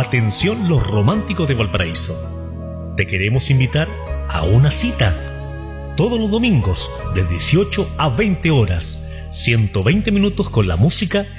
Atención los románticos de Valparaíso. Te queremos invitar a una cita. Todos los domingos de 18 a 20 horas. 120 minutos con la música